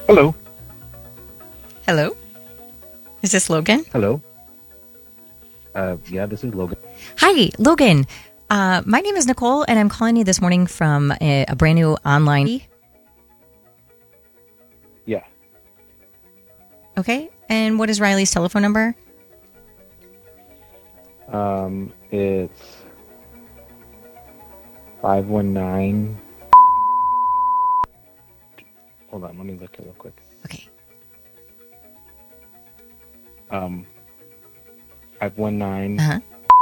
Hello. Hello? Is this Logan? Hello. Yeah, this is Logan. Hi, Logan. My name is Nicole, and I'm calling you this morning from a brand new online. Yeah. Okay. And what is Riley's telephone number? It's 519. Hold on, let me look it real quick. Okay. 519. Uh huh.